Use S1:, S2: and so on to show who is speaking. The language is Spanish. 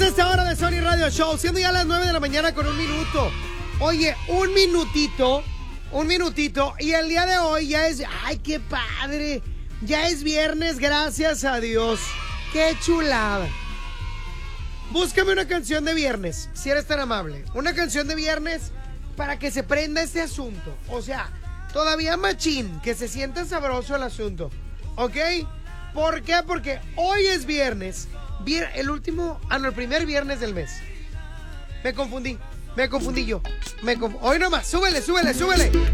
S1: esta hora de Sony Radio Show, siendo ya las 9 de la mañana con 1 minuto. Oye, un minutito, y el día de hoy ya es... ¡Ay, qué padre! Ya es viernes, gracias a Dios. ¡Qué chulada! Búscame una canción de viernes, si eres tan amable. Una canción de viernes para que se prenda este asunto. O sea, todavía machín, que se sienta sabroso el asunto. ¿Ok? ¿Por qué? Porque hoy es viernes. El primer viernes del mes. Me confundí yo. Hoy nomás, súbele.